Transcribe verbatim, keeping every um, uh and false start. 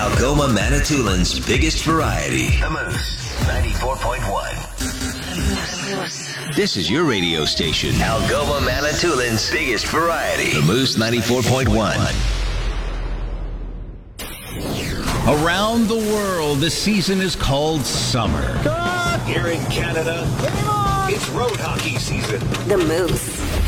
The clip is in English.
Algoma Manitoulин's biggest variety. The Moose, ninety-four point one. This is your radio station. Algoma Manitoulин's biggest variety. The Moose, ninety-four point one. Around the world, the season is called summer. Here in Canada, it's road hockey season. The Moose.